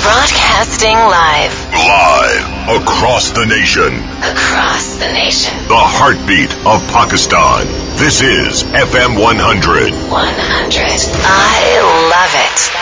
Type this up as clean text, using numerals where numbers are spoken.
Broadcasting live. Live across the nation. Across the nation. The heartbeat of Pakistan. This is FM 100. 100. I love it.